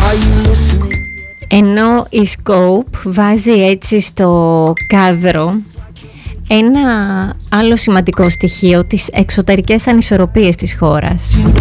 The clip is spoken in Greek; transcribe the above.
Ενώ η Scope βάζει έτσι στο κάδρο ένα άλλο σημαντικό στοιχείο, τις εξωτερικές ανισορροπίες της χώρας.